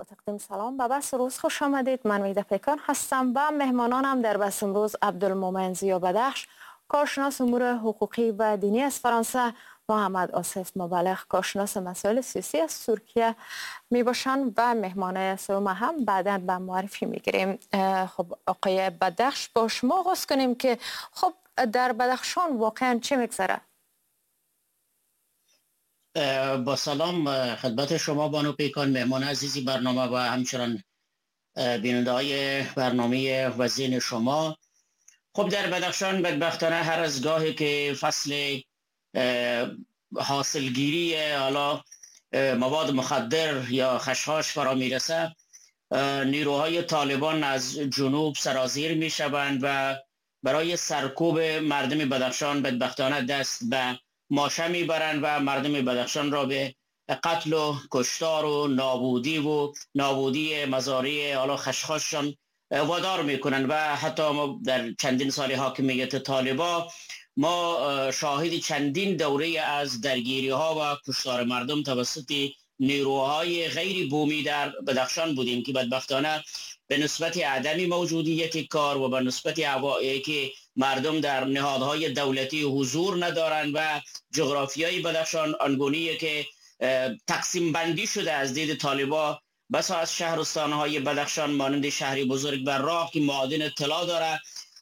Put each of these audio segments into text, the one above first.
تقدیم سلام به بس روز خوش آمدید. من میده پیکان هستم و مهمانانم در بس امروز عبدالمومن زیا بدخش، کارشناس امور حقوقی و دینی از فرانسه، محمد آصف مبلغ، کارشناس مسائل سیاسی از ترکیه می باشند و مهمان سوم هم بعداً به معرفی میگیریم. خب آقای بدخش، با شما آغاز کنیم که خب در بدخشان واقعا چه میگذره؟ با سلام خدمت شما بانو پیکان، مهمان عزیزی برنامه و همچنان بیننده های برنامه وزین شما. خب در بدخشان بدبختانه هر از گاهی که فصل حاصلگیری حالا مواد مخدر یا خشخاش فرا میرسه، نیروهای طالبان از جنوب سرازیر میشوند و برای سرکوب مردم بدخشان بدبختانه دست به ماشه میبرند و مردم بدخشان را به قتل و کشتار و نابودی مزارع حالا خشخاششان وادار میکنند. و حتی ما در چندین سال حاکمیت طالبا ما شاهد چندین دوره از درگیری ها و کشتار مردم توسط نیروهای غیر بومی در بدخشان بودیم که بدبختانه به نسبت عدم موجودیت کار و به نسبت اوایعی که مردم در نهادهای دولتی حضور ندارند و جغرافیای بدخشان آنگونیه که تقسیم بندی شده از دید طالبا. بسا از شهرستانهای بدخشان مانند شهری بزرگ براق که معادن طلا داره،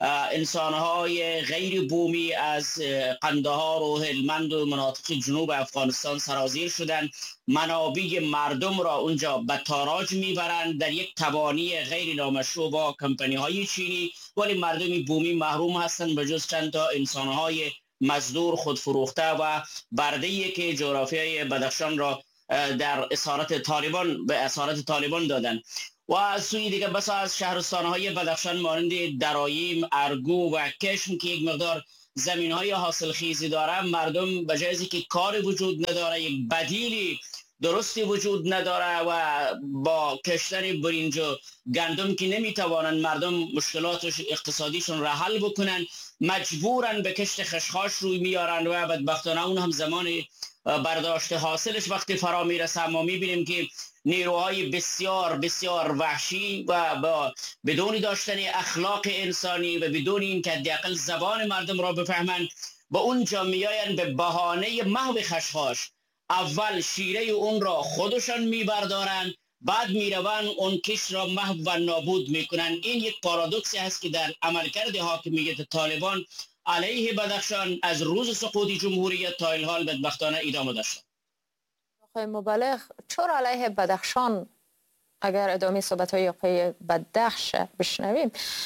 انسانهای غیر بومی از قندهار و هلمند و مناطق جنوب افغانستان سرازیر شدند. منابع مردم را اونجا به تاراج میبرند در یک تبانی غیر نامشروع با کمپانی های چینی، ولی مردم بومی محروم هستند به جز چند تا انسانهای مزدور خودفروخته و برده‌ای که جغرافیای بدخشان را در اسارت طالبان به اسارت طالبان دادن. و از سوی دیگه بسا از شهرستانهای بدخشان مانند درایم، ارگو و کشم که یک مقدار زمینهای حاصل خیزی داره، مردم به جای که کار وجود نداره، یک بدیلی درستی وجود نداره و با کشتن برنج و گندم که نمیتوانند مردم مشکلات اقتصادیشون را حل بکنن، مجبورن به کشت خشخاش روی میارن و بدبختانه اون هم زمان برداشت حاصلش وقتی فرا میرسه ما میبینیم که نیروهای بسیار بسیار وحشی و بدون داشتن اخلاق انسانی و بدون این که حداقل زبان مردم را بفهمند با اونجا میاین به بهانه محو خشخاش اول شیره اون را خودشان میبردارن، بعد میرون اون کش را محو و نابود میکنن. این یک پارادوکسی هست که در عملکرد حاکمیت طالبان علیه بدخشان از روز سقوط جمهوریت تا این حال بدبختانه ادامه داشته. آقای مبلغ، چرا علیه بدخشان، اگر ادامه صحبت‌های آقای بدخش بشنویم،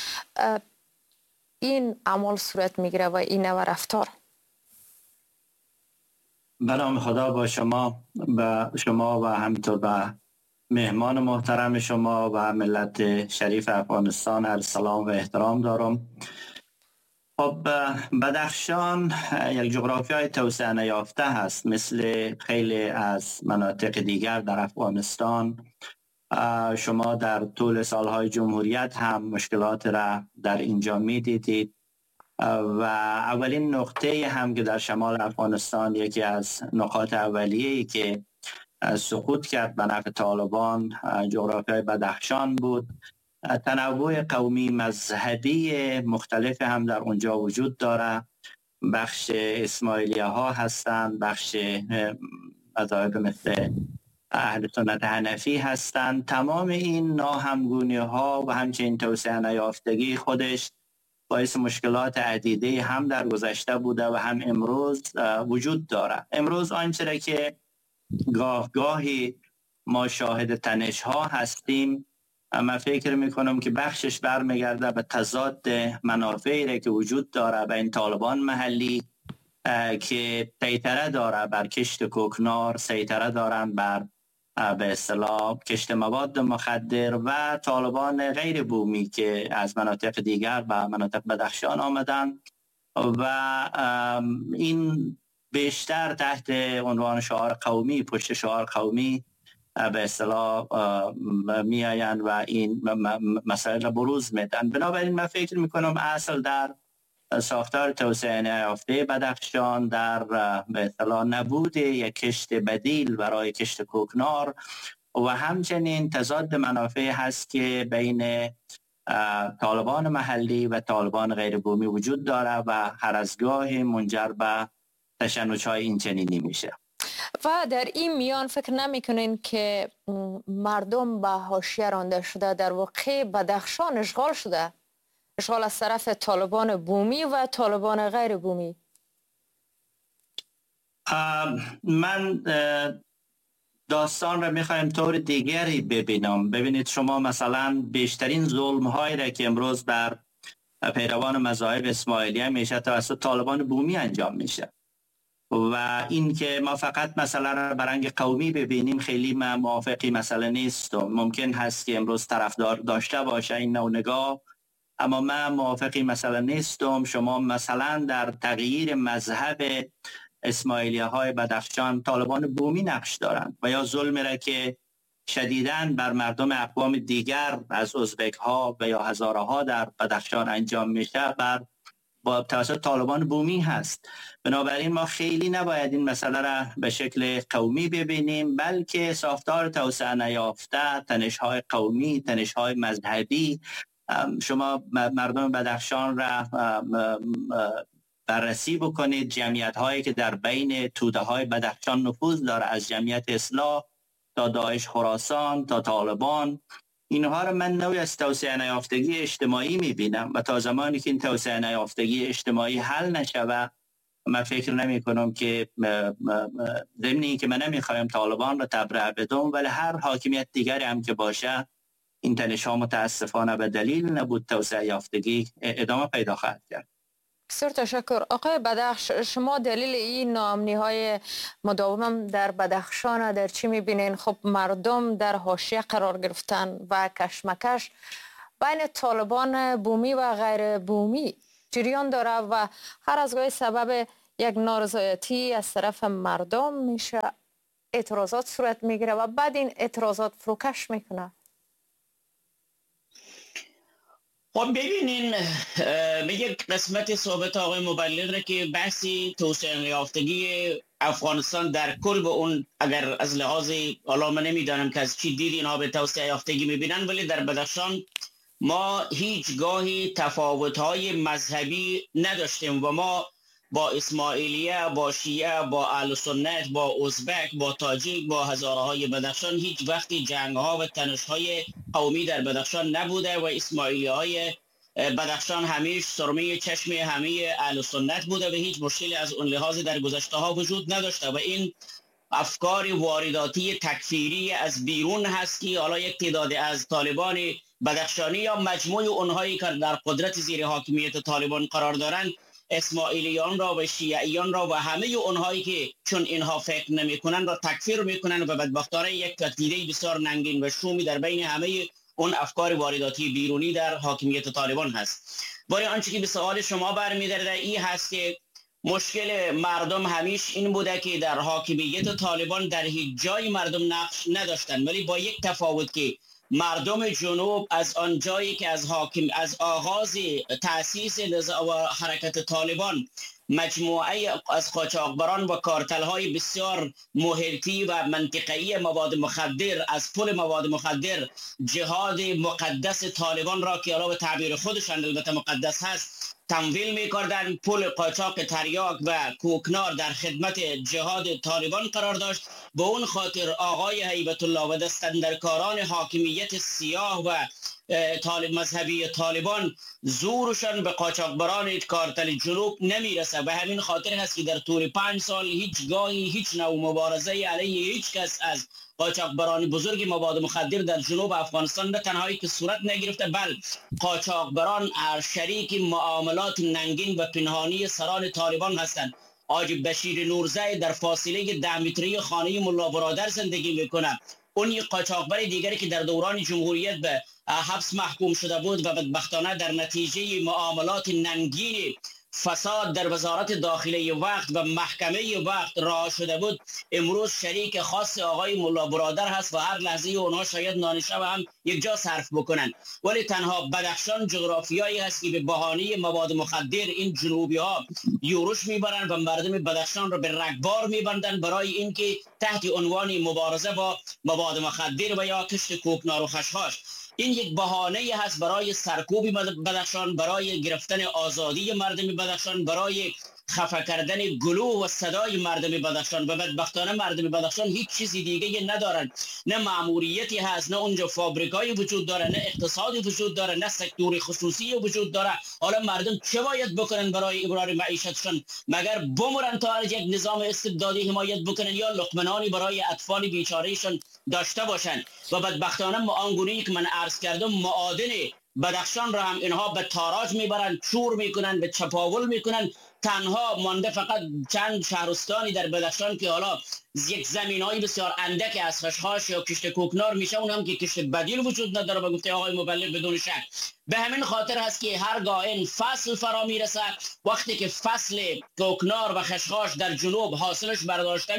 این عمل صورت میگیره و این نوع رفتار؟ به نام خدا با شما و همینطور به مهمان محترم شما و ملت شریف افغانستان عرض سلام و احترام دارم. خب بدخشان یک جغرافیای توسعه نیافته هست، مثل خیلی از مناطق دیگر در افغانستان. شما در طول سالهای جمهوریت هم مشکلات را در اینجا می دیدید و اولین نقطه هم که در شمال افغانستان یکی از نقاط اولیه‌ای که سقوط کرد به نفع طالبان جغرافیای بدخشان بود. تنوع قومی مذهبی مختلف هم در اونجا وجود داره. بخش اسماعیلیه ها هستند، بخش مذاهب مثل اهل سنت حنفی هستند. تمام این ناهمگونی ها و همچنین توسعه نیافتگی خودش باعث مشکلات عدیده هم در گذشته بوده و هم امروز وجود داره. امروز آنچه که گاهی ما شاهد تنش ها هستیم، من فکر میکنم که بخشش برمیگرده به تضاد منافعی که وجود داره بین طالبان محلی که سیطره داره بر کشت کوکنار، سیطره دارن بر به اصطلاح کشت مواد مخدر، و طالبان غیر بومی که از مناطق دیگر به مناطق بدخشان آمدن و این بیشتر تحت عنوان شعار قومی، پشت شعار قومی به اصطلاح می آیند و این مسائل را بروز میدن. بنابراین من فکر میکنم اصل در ساختار توسعه نیافته بدخشان در به اصطلاح نبود یک کشت بدیل برای کشت کوکنار و همچنین تضاد منافع هست که بین طالبان محلی و طالبان غیر بومی وجود داره و هر از گاهی منجر به تشنج‌های این چنینی میشه. و در این میان فکر نمیکنین که مردم به حاشیه رانده شده، در واقع بدخشان اشغال شده، اشغال از طرف طالبان بومی و طالبان غیر بومی؟ من داستان را میخوایم طور دیگری ببینم. ببینید شما مثلا بیشترین ظلم هایی را که امروز بر پیروان مذاهب اسماعیلیه میشه توسط طالبان بومی انجام میشه و این که ما فقط مثلا را برنگ قومی ببینیم خیلی من موافقی مثلا نیستم. ممکن هست که امروز طرفدار داشته باشه این نوع نگاه، اما من موافقی مثلا نیستم. شما مثلا در تغییر مذهب اسماعیلیه های بدخشان طالبان بومی نقش دارند و یا ظلمی را که شدیداً بر مردم اقوام دیگر از ازبک ها و یا هزاره ها در بدخشان انجام میشه با توسط طالبان بومی هست. بنابراین ما خیلی نباید این مسئله را به شکل قومی ببینیم، بلکه ساختار توسعه نیافته، تنش‌های قومی، تنش‌های مذهبی. شما مردم بدخشان را بررسی بکنید، جمعیت هایی که در بین توده های بدخشان نفوذ داره، از جمعیت اصلاح تا داعش خراسان تا طالبان، اینها رو من نوعی از توسعه نیافتگی اجتماعی میبینم و تا زمانی که این توسعه نیافتگی اجتماعی حل نشود من فکر نمی کنم که ضمن این که من نمیخوایم طالبان رو تبرئه بدم، ولی هر حاکمیت دیگری هم که باشه این تنش‌ها متاسفانه به دلیل نبود توسعه یافتگی ادامه پیدا خواهد کرد. بسیار تشکر. آقای بدخش، شما دلیل این ناامنی های مداوم در بدخشان در چی میبینین؟ خب مردم در حاشیه قرار گرفتن و کشمکش بین طالبان بومی و غیر بومی جریان داره و هر از گاهی سبب یک نارضایتی از طرف مردم میشه، اعتراضات صورت میگیره و بعد این اعتراضات فروکش میکنه. خب ببینین، یک قسمت صحبت آقای مبلغ را که بحثی توسعه یافتگی افغانستان در کل به اون اگر از لحاظ حالا من نمیدانم که از چی دید اینها به توسعه یافتگی میبینن، ولی در بدخشان ما هیچگاهی تفاوت‌های مذهبی نداشتیم و ما با اسماعیلیه، با شیعه، با اهل سنت، با ازبک، با تاجیک، با هزاره های بدخشان هیچ وقتی جنگ‌ها و تنش‌های قومی در بدخشان نبوده و اسماعیلیه های بدخشان همیشه سرمه چشم همه اهل سنت بوده و هیچ مشکلی از اون لحاظ در گذشته ها وجود نداشته و این افکار وارداتی تکفیری از بیرون هست که حالا یک تعداد از طالبان بدخشانی یا مجموع اونهایی که در قدرت زیر حاکمیت طالبان قرار دارند اسماعیلیان را و شیعیان را و همه اونهایی که چون اینها فکر نمیکنن را تکفیر میکنن و بدبختانه یک تکفیری بسیار ننگین و شومی در بین همه اون افکار وارداتی بیرونی در حاکمیت طالبان هست. برای آنچه که به سوال شما برمیگرده این هست که مشکل مردم همیشه این بوده که در حاکمیت طالبان در هیچ جای مردم نقش نداشتن، ولی با یک تفاوت که مردم جنوب از آن جایی که از آغاز تأسیس حرکت طالبان مجموعه از قاچاقبران و کارتل‌های بسیار محیطی و منطقه‌ای مواد مخدر از پل مواد مخدر جهاد مقدس طالبان را که علاوه تعبیر خودشان البته مقدس هست تمویل می‌کردند. پل قاچاق تریاک و کوکنار در خدمت جهاد طالبان قرار داشت. به اون خاطر آقای هیبت الله و دستندرکاران حاکمیت سیاه و مذهبی طالبان زورشان به قاچاقبران کارتل جنوب نمیرسه. به همین خاطر هست که در طول 5 سال هیچ نوع مبارزه علیه هیچ کس از قاچاقبران بزرگ مواد مخدر در جنوب افغانستان نه تنهایی که صورت نگرفته، بل قاچاقبران شریک معاملات ننگین و پنهانی سران طالبان هستند. حاج بشیر نورزی در فاصله 10 متری خانه ملا برادر زندگی میکنه. اون یک قاچاقبر دیگری که در دوران جمهوریت به حبس محکوم شده بود و بدبختانه در نتیجه معاملات ننگین فساد در وزارت داخله وقت و محکمه وقت راه شده بود، امروز شریک خاص آقای ملا برادر هست و هر لحظه اونها شاید نانشب هم یک جا صرف بکنن. ولی تنها بدخشان جغرافیایی هست که به بهانه مواد مخدر این جنوبی ها یورش میبرن و مردم بدخشان رو به رگبار میبندن برای اینکه تحت عنوان مبارزه با مواد مخدر و یا کشت کوکنار و خشخاش، این یک بهانه هست برای سرکوب بدخشان، برای گرفتن آزادی مردم بدخشان، برای خفه کردن گلو و صدای مردم بدخشان. و بدبختانه مردم بدخشان هیچ چیزی دیگه ندارن، نه ماموریتی هست، نه اونجا فابریکایی وجود داره، نه اقتصادی وجود داره، نه سکتور خصوصی وجود داره. حالا مردم چه باید بکنن برای ابرار معیشتشون؟ مگر بمرن تا از یک نظام استبدادی حمایت بکنن یا لقمه برای اطفال بیچارهشون داشته باشن؟ و بدبختانه آنگونه‌ای که من عرض کردم، معادن بدخشان را هم اینها به تاراج میبرن، چور میکنن، به چپاول میکنن. تنها مانده فقط چند شهرستانی در بدخشان که حالا یک زمین‌های بسیار اندک از خشخاش یا کشت کوکنار میشه، اون هم که کشت بدیل وجود نداره به گفته آقای مبلغ بدون شک. به همین خاطر هست که هرگاه این فصل فرا میرسه، وقتی که فصل کوکنار و خشخاش در جنوب حاصلش برداشته